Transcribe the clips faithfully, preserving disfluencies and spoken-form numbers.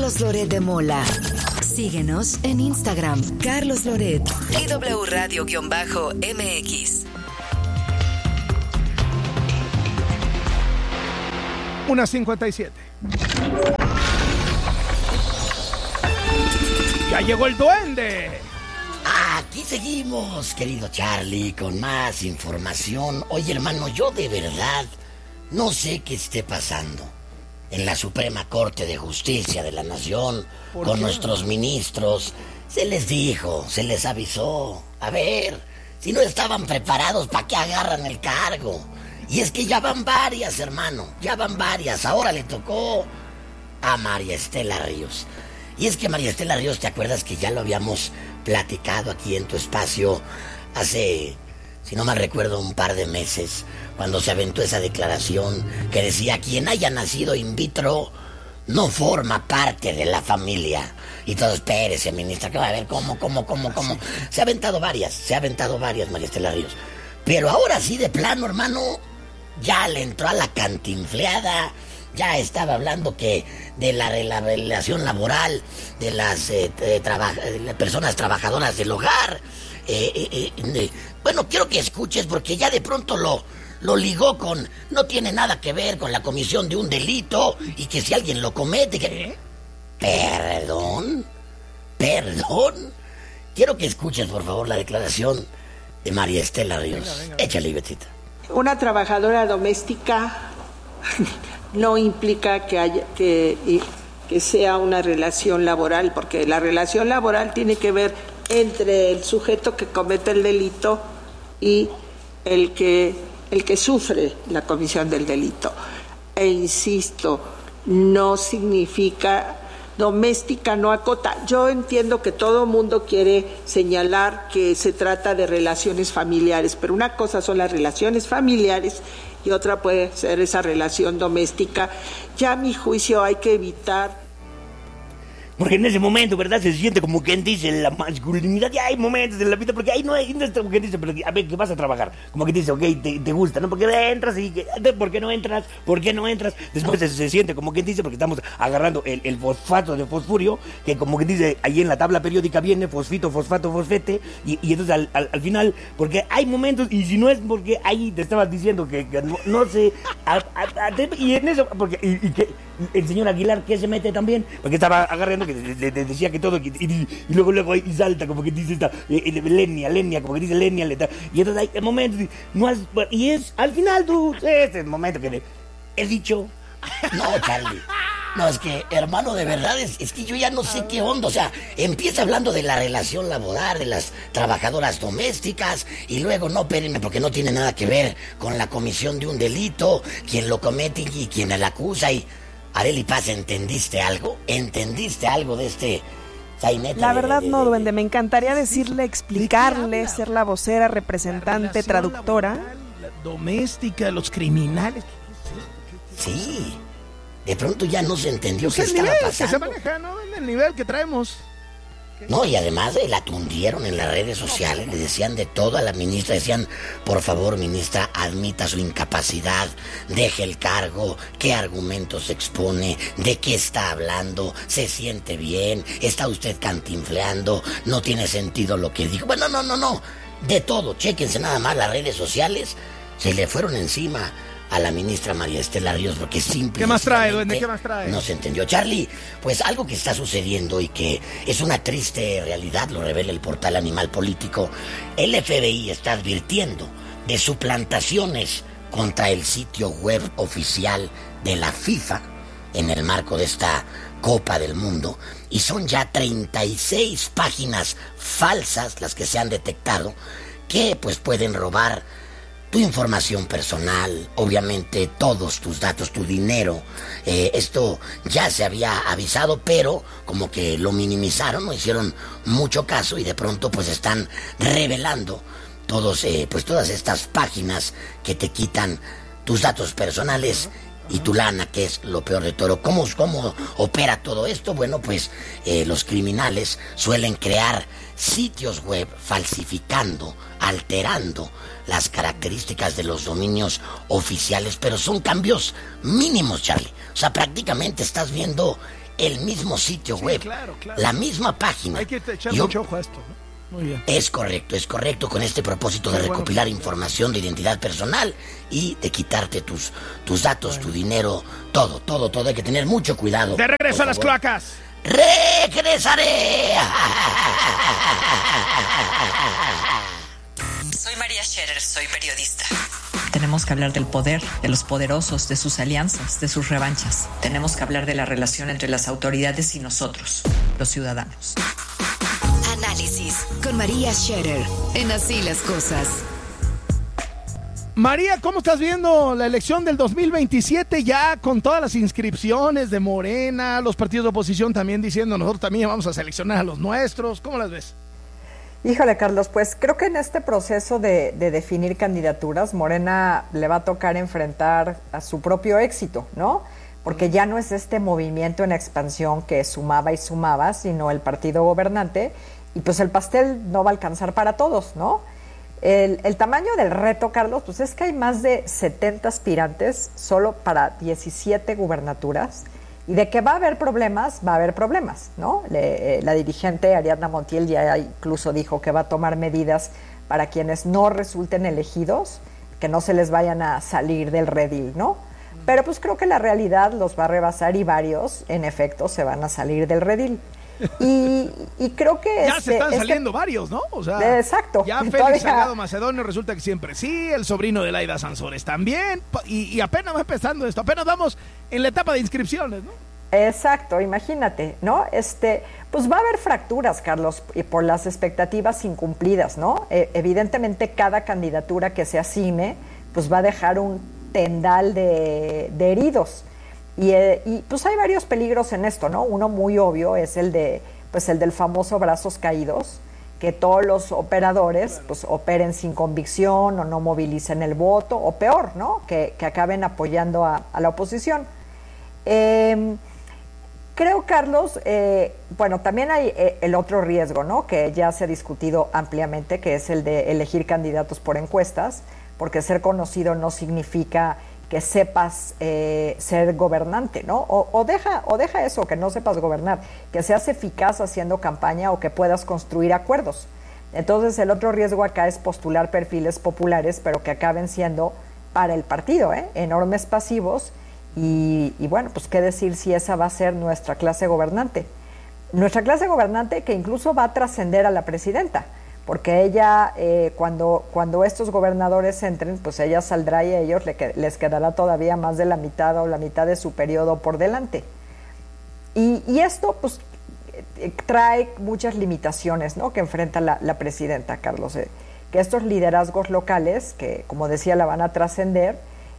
Carlos Loret de Mola. Síguenos en Instagram, Carlos Loret y W Radio-M X. una cincuenta y siete. ¡Ya llegó el duende! Aquí seguimos, querido Charlie, con más información. Oye, hermano, yo de verdad no sé qué esté pasando en la Suprema Corte de Justicia de la Nación con qué? Nuestros ministros. Se les dijo, se les avisó. A ver, si no estaban preparados, ¿para qué agarran el cargo? Y es que ya van varias, hermano, ya van varias. Ahora le tocó a María Estela Ríos. Y es que María Estela Ríos, ¿te acuerdas que ya lo habíamos platicado aquí en tu espacio hace, si no mal recuerdo, un par de meses, cuando se aventó esa declaración que decía: quien haya nacido in vitro no forma parte de la familia? Y todo, espérese, ministra, que va a ver cómo, cómo, cómo, cómo. Se ha aventado varias, se ha aventado varias, María Estela Ríos. Pero ahora sí, de plano, hermano, ya le entró a la cantinfleada. Ya estaba hablando que de la, de la relación laboral de las eh, eh, traba, eh, personas trabajadoras del hogar. Eh, eh, eh, bueno, quiero que escuches, porque ya de pronto lo, lo ligó con... No tiene nada que ver con la comisión de un delito, y que si alguien lo comete... Que... ¿Perdón? ¿Perdón? Quiero que escuches, por favor, la declaración de María Estela Ríos. Venga, venga, venga. Échale, Betita. Una trabajadora doméstica... no implica que haya que, que sea una relación laboral, porque la relación laboral tiene que ver entre el sujeto que comete el delito y el que el que sufre la comisión del delito. E insisto, no significa doméstica, no acota. Yo entiendo que todo mundo quiere señalar que se trata de relaciones familiares, pero una cosa son las relaciones familiares y otra puede ser esa relación doméstica. Ya a mi juicio hay que evitar... Porque en ese momento, ¿verdad? Se siente como quien dice la masculinidad. Ya hay momentos en la vida, porque ahí no hay, no es como quien dice, pero a ver, ¿qué vas a trabajar? Como que dice, ok, te, te gusta, ¿no? Porque entras y, ¿por qué no entras? ¿Por qué no entras? Después se, se siente como quien dice, porque estamos agarrando el, el fosfato de fosfurio, que como que dice, ahí en la tabla periódica viene fosfito, fosfato, fosfete, y, y entonces al, al, al final, porque hay momentos, y si no es porque ahí te estabas diciendo que, que no, no sé, a, a, a, y en eso, porque, y, y que el señor Aguilar, ¿qué se mete también? Porque estaba agarrando que le, le, le decía que todo, y, y, y luego luego ahí salta, como que dice esta, eh, Lenia, Lenia, como que dice Lenia, le, y entonces hay el momento, no has, y es, al final tú, este es el momento que le he dicho. No, Charlie, no, es que, hermano, de verdad, es, es que yo ya no sé qué onda, o sea, empieza hablando de la relación laboral, de las trabajadoras domésticas, y luego, no, espérenme, porque no tiene nada que ver con la comisión de un delito, quien lo comete y quien la acusa, y... Arely Paz, ¿entendiste algo? ¿Entendiste algo de este sainete? La verdad de, de, no, de, duende, me encantaría decirle, explicarle, ser la vocera, representante, la traductora. Laboral, la doméstica, los criminales. Sí, de pronto ya no se entendió pues qué estaba nivel pasando. Que se maneja, ¿no? En el nivel que traemos. No, y además eh, la tundieron en las redes sociales, le decían de todo a la ministra, decían, por favor, ministra, admita su incapacidad, deje el cargo, qué argumentos expone, de qué está hablando, se siente bien, está usted cantinfleando, no tiene sentido lo que dijo. Bueno, no, no, no, de todo, chéquense nada más las redes sociales, se le fueron encima a la ministra María Estela Ríos, porque simplemente... ¿Qué más trae, duende? ¿Qué más trae? No se entendió. Charlie, pues algo que está sucediendo y que es una triste realidad, lo revela el portal Animal Político. El F B I está advirtiendo de suplantaciones contra el sitio web oficial de la FIFA en el marco de esta Copa del Mundo, y son ya treinta y seis páginas falsas las que se han detectado, que pues pueden robar tu información personal, obviamente todos tus datos, tu dinero. Eh, esto ya se había avisado, pero como que lo minimizaron, no hicieron mucho caso, y de pronto pues están revelando todos, eh, pues todas estas páginas que te quitan tus datos personales y tu lana, que es lo peor de todo. ¿Cómo, cómo opera todo esto? Bueno, pues eh, los criminales suelen crear sitios web falsificando, alterando las características de los dominios oficiales, pero son cambios mínimos, Charlie. O sea, prácticamente estás viendo el mismo sitio Sí, web, claro, claro. la misma página. Hay que echar Yo- mucho ojo a esto, ¿no? Muy bien. Es correcto, es correcto con este propósito de Muy bueno. recopilar información de identidad personal y de quitarte tus, tus datos, tu dinero, todo, todo, todo. Hay que tener mucho cuidado. De regreso por a las favor. cloacas. ¡Regresaré! Soy María Scherer, soy periodista. Tenemos que hablar del poder, de los poderosos, de sus alianzas, de sus revanchas. Tenemos que hablar de la relación entre las autoridades y nosotros, los ciudadanos. Análisis con María Scherer en Así las Cosas. María, ¿cómo estás viendo la elección del dos mil veintisiete ya con todas las inscripciones de Morena, los partidos de oposición también diciendo nosotros también vamos a seleccionar a los nuestros? ¿Cómo las ves? Híjole, Carlos, pues creo que en este proceso de, de definir candidaturas, Morena le va a tocar enfrentar a su propio éxito, ¿no? Porque ya no es este movimiento en expansión que sumaba y sumaba, sino el partido gobernante, y pues el pastel no va a alcanzar para todos, ¿no? El, el tamaño del reto, Carlos, pues es que hay más de setenta aspirantes solo para diecisiete gubernaturas, y de que va a haber problemas, va a haber problemas, ¿no? Le, eh, la dirigente Ariadna Montiel ya incluso dijo que va a tomar medidas para quienes no resulten elegidos, que no se les vayan a salir del redil, ¿no? Pero pues creo que la realidad los va a rebasar y varios, en efecto, se van a salir del redil. Y, y creo que... Ya este, se están este- saliendo varios, ¿no? O sea, Exacto. ya Félix Todavía- Salgado Macedonio resulta que siempre sí, el sobrino de Laida Sansores también, pa- y, y apenas va empezando esto, apenas vamos en la etapa de inscripciones, ¿no? Exacto, imagínate, ¿no? Este, pues va a haber fracturas, Carlos, y por las expectativas incumplidas, ¿no? Eh, evidentemente cada candidatura que se asigne, pues va a dejar un tendal de, de heridos. Y, eh, y pues hay varios peligros en esto, ¿no? Uno muy obvio es el de, pues el del famoso brazos caídos, que todos los operadores pues operen sin convicción o no movilicen el voto, o peor, ¿no? Que, que acaben apoyando a, a la oposición. Eh, Creo, Carlos, eh, bueno, también hay eh, el otro riesgo, ¿no? Que ya se ha discutido ampliamente, que es el de elegir candidatos por encuestas, porque ser conocido no significa que sepas eh, ser gobernante, ¿no? O, o deja, o deja eso, que no sepas gobernar, que seas eficaz haciendo campaña o que puedas construir acuerdos. Entonces, el otro riesgo acá es postular perfiles populares, pero que acaben siendo para el partido, ¿eh? Enormes pasivos. Y, y bueno, pues qué decir si esa va a ser nuestra clase gobernante. Nuestra clase gobernante que incluso va a trascender a la presidenta, porque ella, eh, cuando, cuando estos gobernadores entren, pues ella saldrá y a ellos le, les quedará todavía más de la mitad o la mitad de su periodo por delante. Y, y esto, pues, trae muchas limitaciones, ¿no? Que enfrenta la, la presidenta, Carlos. Eh, que estos liderazgos locales, que como decía, la van a trascender,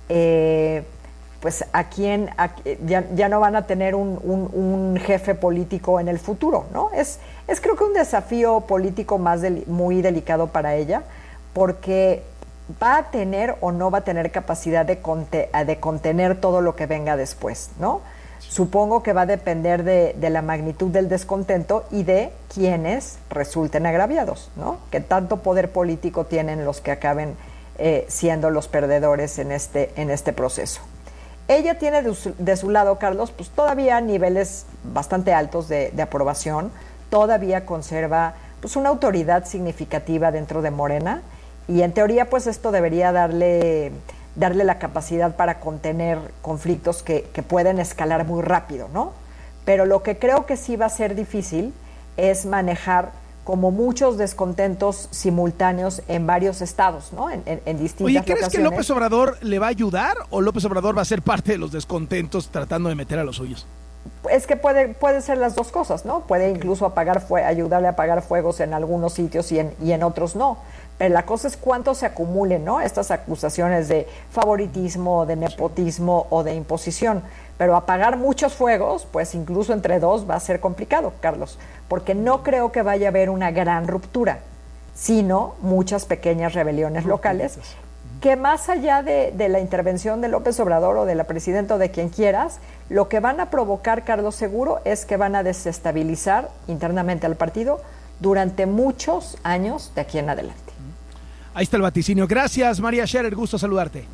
eh, pues a quién a, ya, ya no van a tener un, un, un jefe político en el futuro, ¿no? Es, es creo que un desafío político más del, muy delicado para ella, porque va a tener o no va a tener capacidad de, conte, de contener todo lo que venga después, ¿no? Supongo que va a depender de, de la magnitud del descontento y de quienes resulten agraviados, ¿no? Que tanto poder político tienen los que acaben eh, siendo los perdedores en este, en este proceso. Ella tiene de su, de su lado, Carlos, pues todavía niveles bastante altos de, de aprobación, todavía conserva pues una autoridad significativa dentro de Morena, y en teoría pues esto debería darle, darle la capacidad para contener conflictos que, que pueden escalar muy rápido, ¿no? Pero lo que creo que sí va a ser difícil es manejar como muchos descontentos simultáneos en varios estados, ¿no? En, en, en distintas Oye, ¿crees locaciones. que López Obrador le va a ayudar o López Obrador va a ser parte de los descontentos tratando de meter a los suyos? Es que puede, puede ser las dos cosas, ¿no? Puede incluso apagar fue, ayudarle a apagar fuegos en algunos sitios y en, y en otros no. Pero la cosa es cuánto se acumulen, ¿no? Estas acusaciones de favoritismo, de nepotismo o de imposición. Pero apagar muchos fuegos, pues incluso entre dos va a ser complicado, Carlos, porque no creo que vaya a haber una gran ruptura, sino muchas pequeñas rebeliones locales que más allá de, de la intervención de López Obrador o de la presidenta o de quien quieras, lo que van a provocar, Carlos, seguro, es que van a desestabilizar internamente al partido durante muchos años de aquí en adelante. Ahí está el vaticinio. Gracias, María Scherer, gusto saludarte.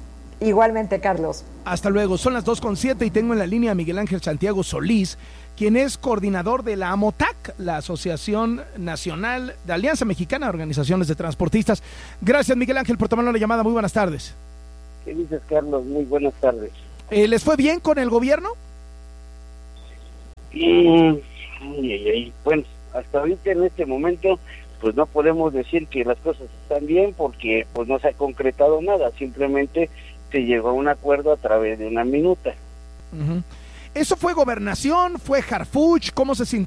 Igualmente, Carlos. Hasta luego. Son las dos con siete y tengo en la línea a Miguel Ángel Santiago Solís, quien es coordinador de la AMOTAC, la Asociación Nacional de Alianza Mexicana de Organizaciones de Transportistas. Gracias, Miguel Ángel, por tomarnos la llamada. Muy buenas tardes. ¿Qué dices, Carlos? Muy buenas tardes. Eh, ¿Les fue bien con el gobierno? Mm, ay, ay, ay. Bueno, hasta ahorita en este momento, pues no podemos decir que las cosas están bien porque pues no se ha concretado nada. Simplemente se llegó a un acuerdo a través de una minuta. Uh-huh. ¿Eso fue gobernación? ¿Fue Harfuch? ¿Cómo se,